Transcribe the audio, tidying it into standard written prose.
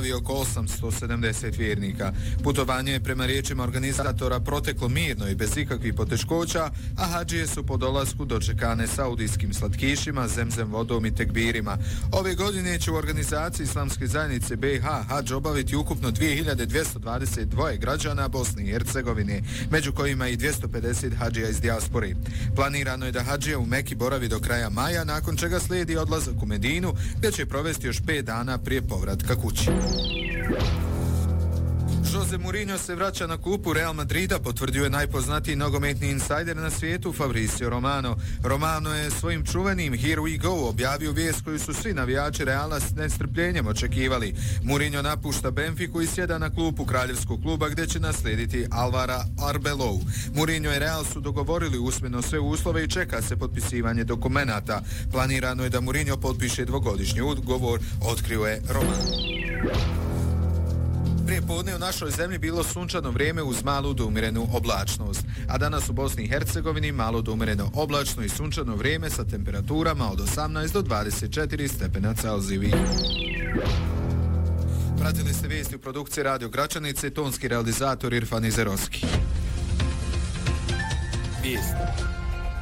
boravi oko 870 vjernika. Putovanje je prema riječima organizatora proteklo mirno i bez ikakvih poteškoća, a hadžije su po dolasku dočekane saudijskim slatkišima, zemzem vodom i tekbirima. Ove godine će u organizaciji Islamske zajednice BiH hadž obaviti ukupno 2222 građana Bosne i Hercegovine, među kojima i 250 hadžija iz dijaspore. Planirano je da hadžija u Meki boravi do kraja maja, nakon čega slijedi odlazak u Medinu, gdje će provesti još 5 dana prije povratka kući. Jose Mourinho se vraća na klupu Real Madrida, potvrdio je najpoznatiji nogometni insajder na svijetu Fabrizio Romano. Romano je svojim čuvenim Here We Go objavio vijest koju su svi navijači Reala s nestrpljenjem očekivali. Mourinho napušta Benfiku i sjeda na klupu kraljevskog kluba gdje će naslijediti Alvara Arbeloa. Mourinho i Real su dogovorili usmeno sve uslove i čeka se potpisivanje dokumenata. Planirano je da Mourinho potpiše dvogodišnji ugovor, otkrio je Romano. Prije podne u našoj zemlji bilo sunčano vrijeme uz malu do umjerenu oblačnost, a danas u Bosni i Hercegovini malo do umjereno oblačno i sunčano vrijeme sa temperaturama od 18 do 24 stepena Celzijevih. Pratili ste vijesti u produkciji Radio Gračanice, tonski realizator Irfan Izerovski. Vijesti.